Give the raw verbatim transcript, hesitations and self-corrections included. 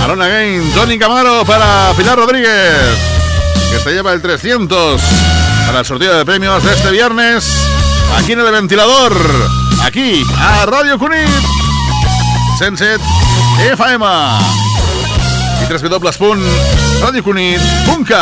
Alone Again, Johnny Camaro para Pilar Rodríguez, que se lleva el trescientos para el sorteo de premios de este viernes, aquí en el ventilador, aquí a Radio Cunit, Senset F M y tres w punt radio cunit punt cat.